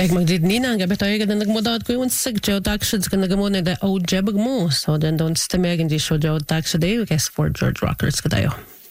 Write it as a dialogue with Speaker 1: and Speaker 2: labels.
Speaker 1: Ag magdid nina nga betaw ga nagmodad ko yung sig jaw taxes ka nagamon na o jebag mo. So then don't stemeg hindi show jaw tax day. Guess for George Rockers ka tayo.